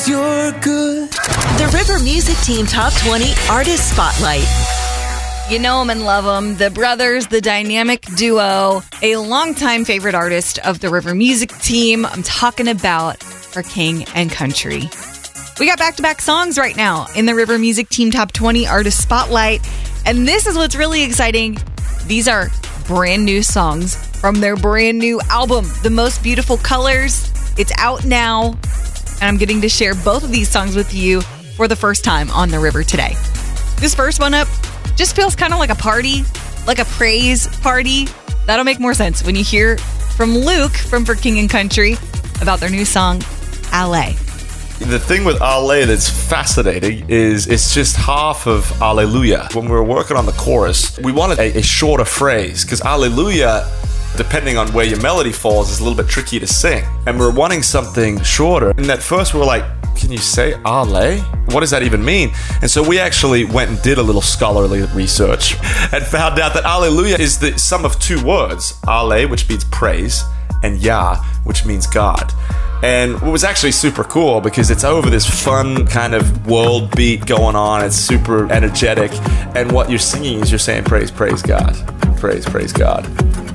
'cause you're good. The River Music Team Top 20 Artist Spotlight. You know them and love them. The brothers, the dynamic duo, a longtime favorite artist of the River Music Team. I'm talking about For King and Country. We got back-to-back songs right now in the River Music Team Top 20 Artist Spotlight. And this is what's really exciting. These are brand new songs from their brand new album, The Most Beautiful Colors. It's out now. And I'm getting to share both of these songs with you for the first time on The River today. This first one up just feels kind of like a party, like a praise party. That'll make more sense when you hear from Luke from For King and Country about their new song, Ale. The thing with Ale that's fascinating is it's just half of Alleluia. When we were working on the chorus, we wanted a shorter phrase because Alleluia, depending on where your melody falls, is a little bit tricky to sing. And we're wanting something shorter. And at first we were like, can you say Ale? What does that even mean? And so we actually went and did a little scholarly research and found out that Alleluia is the sum of two words. Ale, which means praise, and Yah, which means God. And it was actually super cool because it's over this fun kind of world beat going on. It's super energetic. And what you're singing is you're saying praise, praise God. Praise, praise God.